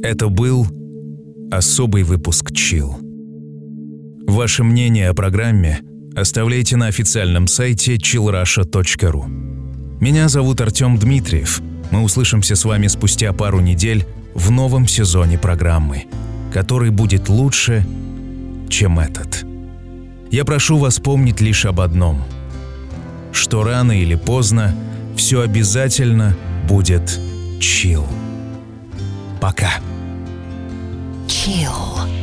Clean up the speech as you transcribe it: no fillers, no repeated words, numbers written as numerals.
Это был особый выпуск Chill. Ваше мнение о программе оставляйте на официальном сайте chillrusha.ru. Меня зовут Артем Дмитриев. Мы услышимся с вами спустя пару недель в новом сезоне программы, который будет лучше, чем этот. Я прошу вас помнить лишь об одном, что рано или поздно все обязательно будет chill. Пока. Chill.